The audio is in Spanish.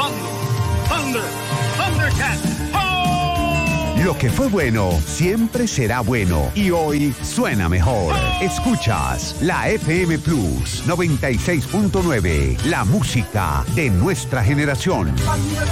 Thunder, Thundercat. Lo que fue bueno siempre será bueno y hoy suena mejor. Escuchas la FM Plus 96.9, la música de nuestra generación.